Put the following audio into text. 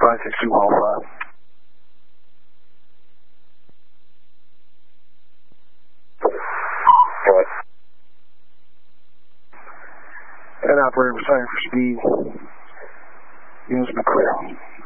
56215. What? And operator was signing for speed. Units be clear.